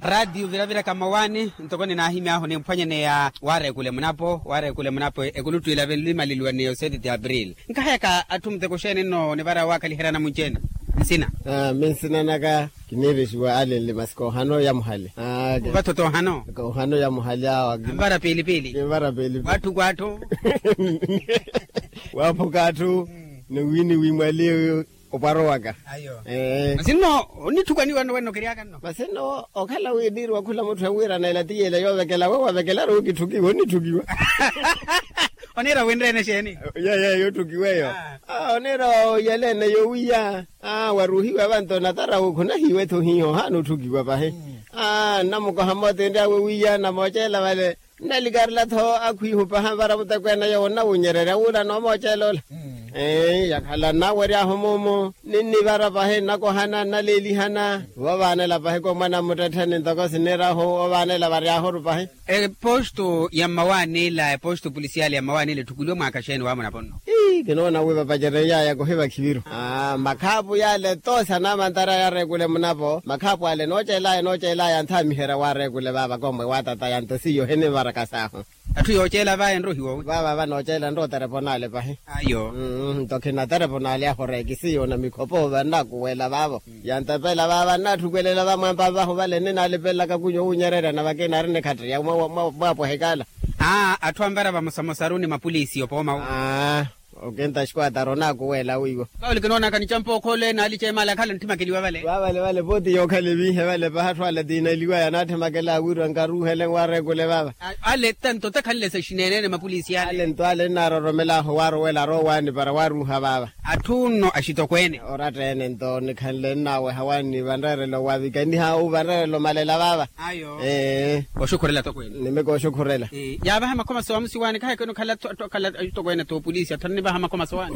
radio vira kama wani ntokoni na himi aho ni mpanye ne ya ware kule mnapo ekulutu ila lima lilwa ni 7 April nkaheka atumte koshene no ne bara wakali herana munjena sina men sina naga kinirishwa ale le masko hano ya muhale watoto hano ko hano ya muhale awa bara pili watu wapo katu ne wini wimwali oparowaga ayo masino nitukani wano kiriaka no masino okala wedirwa kula muthu awira na ilatiye la yovekela wewe vekela ro kituki woni tukiwa onera wendene sheni yo tukiweyo onera yelene yo wiya waruhiwa bantu natara ukuna hiwe to hiyo hanu tukiwa bahe namuko hamote ndawe wiya na mochela wale naligarla tho akhuihupa hambara mutakwena yo na unyerera ula no mochelo yakhala na wari ahomomo ninni bara bahe nako hana na leli hana wabana la bahe ko mana mutathane ndoko sinera ho wabana la bari aho bahe posto ya mawani la posto policial ya mawani le tukulio makasheni wa mnapono kinona we baba jereya ya ko heba kibiro makhapu yale to sana mantara ya rekule mnapo makhapu ale nochela ya nthami hera wa rekule baba kombe watata ya ntosiyo hene baraka saho atu yochela ba enro hiwo baba nochela ndo telefonale bahe ayo tokena telefonale ya horekisiyo na mikopo bana kuwela babo yantapela baba na thukelela ba mwamba ba ho bale nena lepela ka kunyo unyerera na bakena rene khatri ya mwapo hekala atwambara ba musamosaruni mapolisi opoma okenta shkwata rona kuwela wigo kawle kinona kanichampo khole na alichema khala ntimakeliwa vale bodi yokhale bihe vale bahatwa la dina liwa ya nathi makela wirwa ngaruhele ware kule baba ale tanto takhalle se shinene mapolisi ale ntwale naro romela ho waro wela ro wani para waru ha baba athuno ashitokwene oratene nto nikhalle nawe hawani bandare lo wabikani ha ubandare lo malela baba ayo oshukurela tokwene nimeko oshukurela yaba hama koma so amsiwani kahe kono khala tokwene to polisi athanni ba hama koma sowani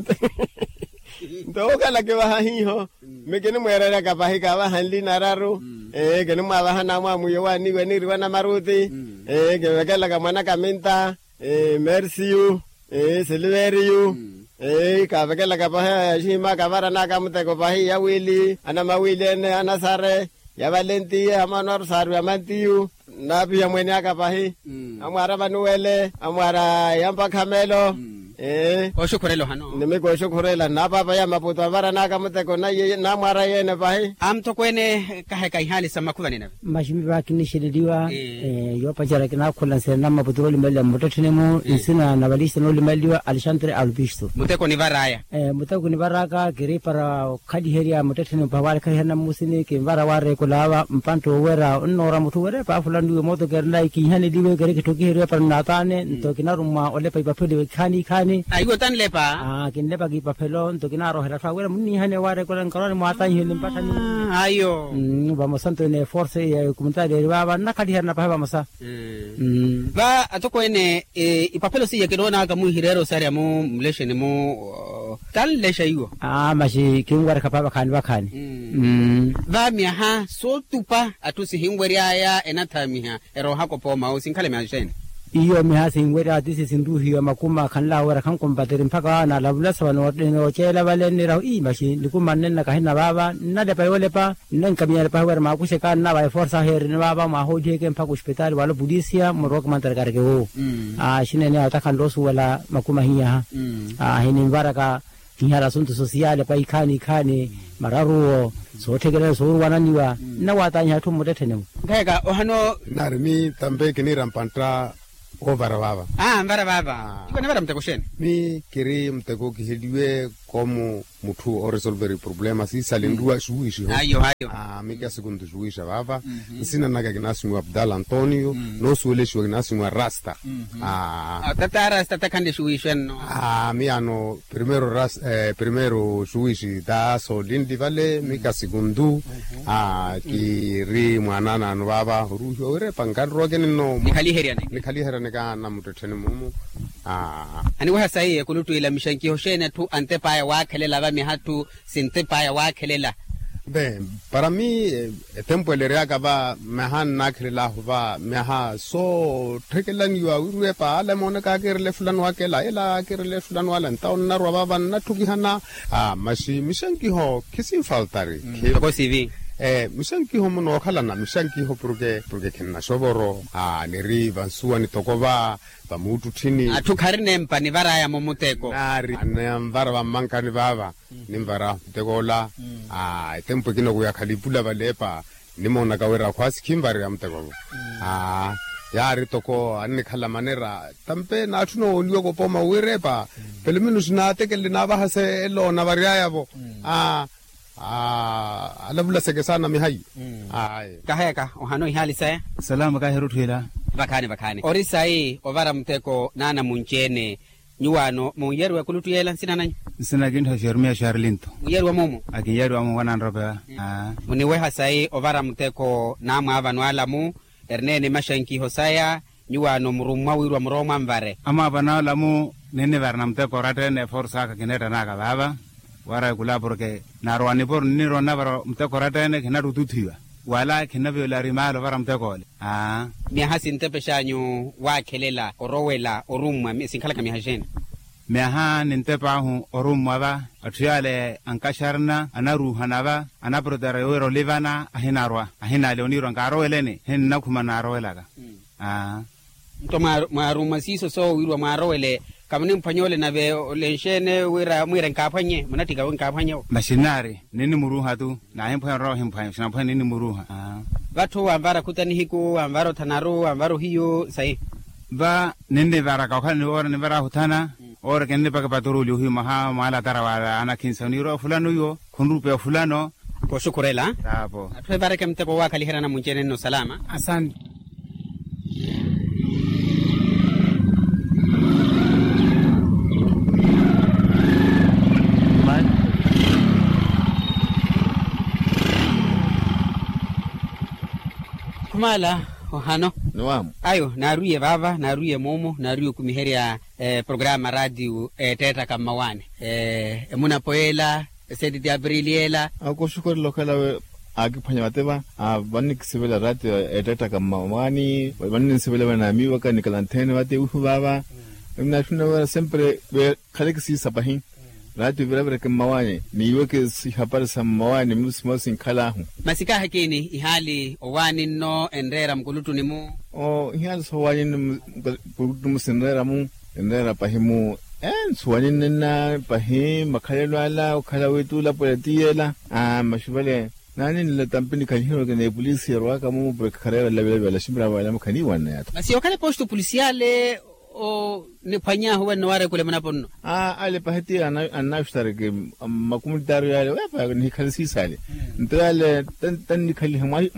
ndokala ke ba hiho mekene mwerera ka ba hika ba hanli nararo kene mwa ba hana mwa muyo wani weni riwana maruti ke wekela ka mwana ka menta merci you silveri you ka wekela ka ba shima ka bara na ka muteko ba hi ya wili ana mawili ene ana sare ya valenti amanor saru amantiu na pia mweni aka ba hi amwara manuele amwara yamba kamelo oshukurelo hano nimeko oshukurela na baba ya maputo bara na kamuteko na ye na mwara yene bahe amtokwene kahe kai hali samakuvani na mashimi bakini shiridiwa yo pajara kina kulanse na maputo limali mutothenemo insina na balisa no limaliwa alishantre albisto muteko ni varaya muteko ni varaka gere para khadi heria mutothenemo bawale khana musini ke vara ware kulawa mpanto wera onora mutu wera pa fulandu moto gerla ki hani diwe gere kitoki heria par natane to kinaruma ole pa papede khani aigo tan lepa kinlepa ki papelo to kinaro hera fawera munni hane ware kolan korani mata hilim patani ayo vamos santo ne force ya comunitaria baba nakadi herna pa vamos ba atokwene ipapelo si yakidona ka mu hirero sare mu mleshe ne mu tal lesha igo mashi kingwara kapaba khani bakhani ba miha so tupa atusi hingweri aya enatamiha ero hako poma usinkale mashene iyo mihasi ngwera disi sinduhi makuma khanla wera khan kombatere mpaka na labula sabano no chela bale ni raw mashi likumanne na kahina baba na de payole pa nan kamiyar pa wera makushe kan na ba forsa her ni baba ma hoje ke mpaka hospital wala budisia morok mantar karke ho shine ne ata kan losu wala makuma hiya hini baraka hiya asunto sociale pa ikani mararuo so tegere so wananiwa na watanya tumudetene ngeka ohano narmi tambe kini rampantra ovara baba mbara baba iko ne bara mtekosheni mi kiri mteko kihediwe como mutu o resolver problema si salindua shuishi ayo mi ka segundo shuisha baba sina naga ginasimu Abdal Antonio no suele shu ginasimu Rasta tata Rasta takande shuishi no mi ano primero shuishi da so dindi vale mi ka segundo kiri mwanana no baba ruho ore pangadro genno nikali herane ka na mutotene mumu ani wa sai kulutu ila mishanki hoshene tu ante paya wa kelela ba mi hatu sinte paya wa kelela para mí tempo le reaga ba mehan nakhrila huwa meha so thekelan yu awe pa le mona ka kerle fulan wa kela ela kerle fulan wala taun na roba ban na tuki hana mashi mishanki ho kisi faltari ko CV mishankiho muno khalana mishankiho porque kenna soboro ni riva nsuwa ni tokova ba mutu thini atukhari nempa ni varaya momuteko nari anamvara va mankani vava nimvara tekola tempo kino kuya khalipula valepa nimona kawera khwasi khimvari ya mteko yari toko anni khala manera tampe na thuno oliyo ko poma wirepa peleminu sinate ke lina ba hase elo na variya yabo alabula seke sana mihai kaheka ohano ihali saya salama ka heru thwela bakane orisai ovara mteko nana munchene nyuano munyeru wakulutu yela nsina nanyu nsina ginto shermia sharlinto munyeru wa momo akiyeru amu wananroba muniwe hasai ovara mteko namwa avanwala mu ernene mashanki hosaya nyuano murumwa wirwa muroma mvare ama vanala mu nene varna mteko ratene forsa ka kineta naka baba wara kula porque narwani por niro navaro mteko ratene kinatu tuthiwa wala kinabe la rimalo vara mteko mia hasinte peshanyu wakelela orowela orumwa sinkhala kami hajene meha nintepa hu orumwa ba atuyale ankasharna anaruhanaba anaprotara wero livana ahina leoniro ngarowelene hinna kuma narowelaga to maruma siso so wirwa marowele kamni mpanyole na be lenshene wira mwire nkapanye munatika nkapanye mashinari nini muruha tu na hempo ro hempo sinapo nini muruha watu ambara kutani hiku ambaro tanaru ambaro hiyo sai ba nende vara ka khani ora ne vara hutana ora kenne paka patoruli hu maha mala tarawala ana kinsaniro fulano yo kunrupe fulano po shukurela hapo atwe baraka mteko waka lihera na munjene no salama asante kumala ohano Nuamu. Ayo, naruye baba, naruye momo, naruye kumiheria programa radio teta kamawane. Muna poela, sedi di abriliela. Ako shukuri lokala akifanya mateba, bani kisibela radio teta kamawani, bani kisibela wanami waka nikalantene wate uhu baba. Mnashuna wala sempre kale kisi sabahin. Radio vile kamawani, ni weke si habari sa mawani musimosi nkala. Masika hakini ihali owani no endera mkulutu nimu. Ihali sawani mkulutu musendera mu endera pahimu swani nina pahim makalelo ala ukala wetu la poletiela mashubale nani nila tampini kalihiro kene polisi yarwaka mu brekarela la shibra wala mkani wana yato. Basi wakale posto polisiale o ni panya huwa nware kule mnapono ale pahati anashtare ke makomunitario yale wepa ni khalisi sale ntale tan ni khali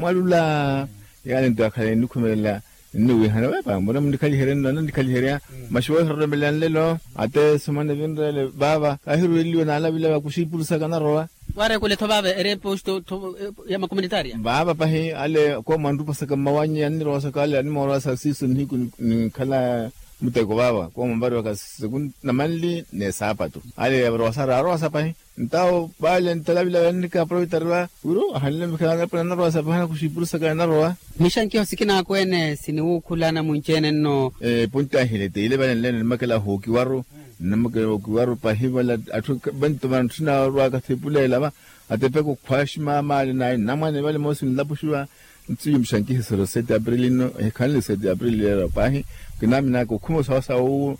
malula yale ndo khale ni kumela ni hana wepa mbona ni khali herenda ni khali heria mashwa herbelan lelo ate sumane vendele baba ahiru liwa na ala bila kushipulsa kana roa ware kule to baba ere posto ya makomunitaria baba pahi ale ko mandu pasaka mawanya ni rosa kale ni mora sa sisu ni khala muteko baba kwa mbari waka segun namali ne sapatu ale rosa pai ntao bale ntalabila nika aproveitarwa uro halle mkana pana rosa pana kushipursa kana roa nishanki hosikina kwene siniukula munchene no punta hilete ile bale lene makala hokiwaro namake hokiwaro pahibala atu bantu bantina roa ka tepulela ba atepeko kwashima mali na namane bale mosin lapushwa ntsi mshanki hisoro 7 April no kanle 7 April era pahi kinami nako kuma sasa u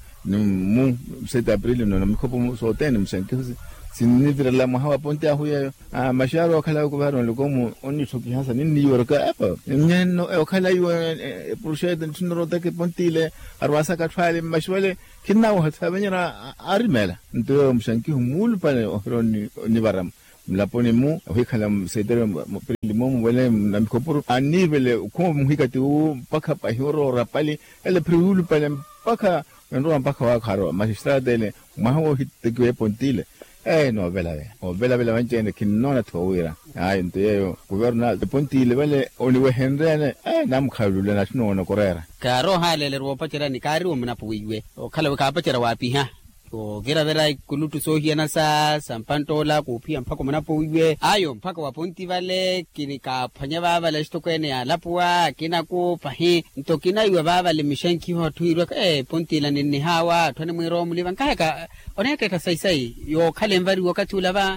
mu 7 April no namkopo mu so tena mshanki sinivira la mahawa ponte ahuya masharo kala ko baro lokomu onni soki hasa nini yorka apa nyenno kala yu project tinro take pontile arwasa ka twale mashwale kinna wa tabanyara arimela ndo mshanki humul pale ohroni ni baram mlapone mu hikala sedere primo wele namkopuru anivele ko muhikati u paka pahiro rapali ele prihulu pale paka ndo mpaka wa kharo magistrate ele mahawo hitekwe pontile no vela manchene kinona towira nteyo guvernal de pontile vele oliwe hendene namkhalule na tshino korera karo halele ro pachera ni kari wo mnapo wiwe okhala ka pachera wapi ha o gira vera kulutu sohia na sa sampantola kupia mpaka mnapo wiwe ayo mpaka waponti vale kinika phanya baba le stokwene ya lapwa kina ku pahi ntokina iwe baba le mishanki ho tuirwa ponti la nini hawa thone mwiro muliva nkaka oneka ka sai yo khale mvari wakati ulava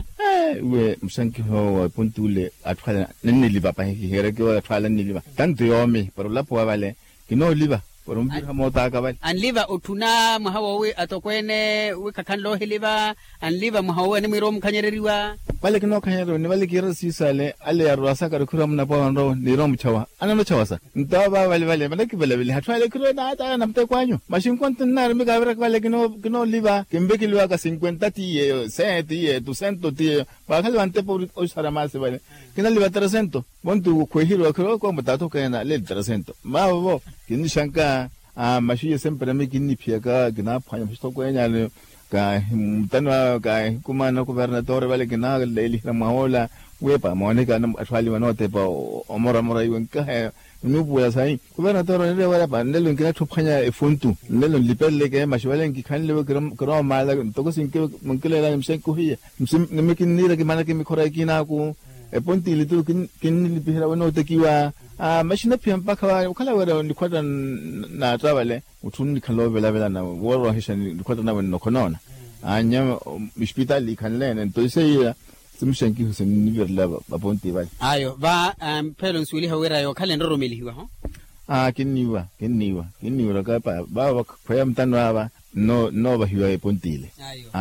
we msanki ho puntule atwala nne liba pa here ke atwala ni liba tanto yomi pero la po vale kino liba por un birha mota ka vale an liba utuna mahawa we atokwene we kakanlo hiliba an liba mahawa ni mirom kanyereriwa vale kino kanyero ni vale kira sisale ale yarwasa ka kuram na pa ro ni rom chawa anano chawasa ntaba vale malaki vale atwala kiro na ta namte kwanyo mashin kontenar mi gabra vale kino liba kimbe kilwa ka 50 tie 7 tie 200 tie pa levante por usara más vale kina liba 300 bontu kwehiro kro ko matato kana le 300 ma bo kini shanka mashi sempre mi kini piaka gina phanya pisto ko nya ka mtanwa ka kuma na gobernador vale gina le la maola wepa monica na atwali wanote pa omora iwen ka nubu sai gobernador ne wala pa ndelo ngina thuphanya efuntu ndelo lipelle ke mashwale ngi khanle kro mala to ko sinke munkele la mse ko hiye mse kini ra ke mana ke mi khora kina ku ponti litu kini lipihira wanote kiwa mashina piyampa kala wala ni kwata na trawale utuni khalo vela na woro hishan ni kwata na no konona anya hospital ikhanle to sei simshanki husen ni verla ba ponti vale ayo ba pelon swili hawera yo kale ndoro melihiwa ho kiniwa ka ba khoyam tanwa ba no ba hiwa pontile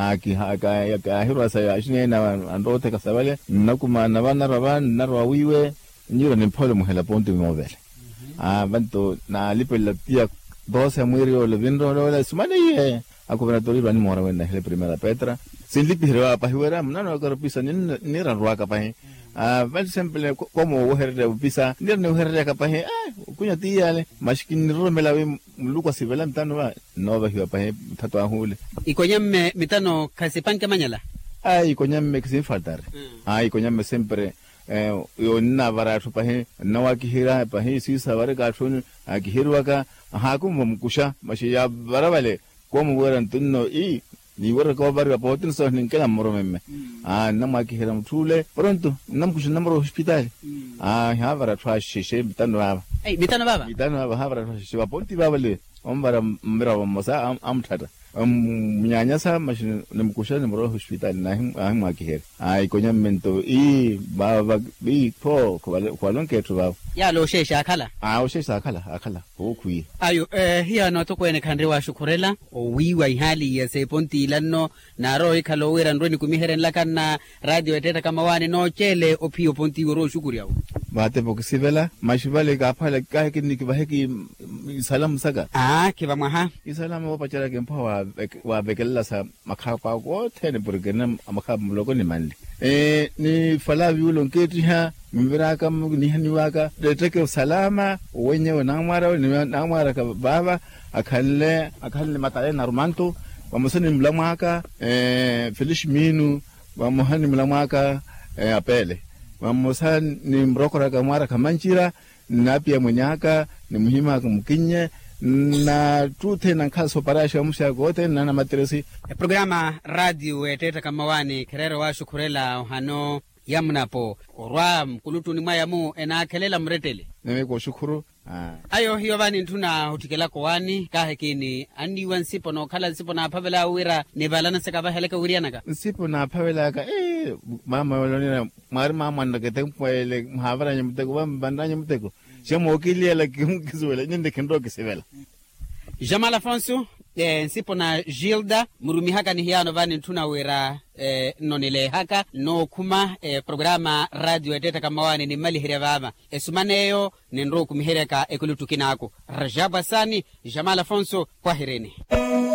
ayo ka hirwa sa ashine na andote ka sabale nakuma na bana raba na rawiwe nyiro ni polo muhela ponti mobile banto na lipela tia 12 mwiri o le vinro la sumane ye akuberatori bani mora wena hele primera petra sin lipira pa hiwera mnano ka pisa ni ranwa ka pa val simple como woherde pisa ni ne woherde ka pa kunya tiale mashkin romela we luko sivela mtano no ba hiwa pa tatwa hule ikonyame mitano kasipanke manyala ikonyame kisifaltar ikonyame sempre yo na varatu pahe nawa kihira pahe si savare ka thun kihirwa ka hakum mkusha mashi ya baravale komu waran tunno ni wara ko barga potin so nin kala moromemme nama kihira mtule pronto namkusha namro hospital ha varatu shishe bitano baba ha varatu shishe ponti baba le ombara mbira mosa amthata mnyanyasa mashin nemkusha nemro hospital na him akihera ikonyamento baba po kwalon ketu baba ya lo shesha akala shesha akala okui ayo hiya no to kwene khandre wa shukurela o wiwa ihali ya seponti lanno na ro ikalo wera ndoni kumiheren lakana radio eteta kama wani no chele opio ponti ro shukuri yao bate bokisivela mashivale ka phala ka ke niki baheki salam saga kiba maha isalam wa pachara ke mpawa wa bekella sa makhapa ko thene burgena makhapa mloko ni manli ni fala viulo nketi ha mbira kam ni haniwaka de teke salama wenye nangmara ka baba akhalle matale narmanto wamusani mlamaka felish minu wamuhani mlamaka apele wamusani ni mrokora ka mara kamanchira na pia mwenyaka ni muhima kumkinye na tute na kaso parasha musha gote na matresi programa radio eteta kama wani kerero wa shukurela hano yamnapo orwa mkulutu ni mayamu enakelela mretele neme ko shukuru ayo hiyo bani ntuna hutikela ko wani kahekini andi wansipo no kala sipo na pavela wira ne balana seka ba heleka wirianaka sipo na pavela ka mama walonina mama ndake tempele mhavara nyamteko bambandanya mteko shemo kilia kimkizuela nyende kendo kisevela Jamal Afonso nsipo na Gilda murumi haka ni hiano bani ntuna wira nonile haka no kuma programa radio eteta kama wani ni mali hire baba esumaneyo nendro kumihireka ekulutukinako Rajab Hasani Jamal Afonso kwa hireni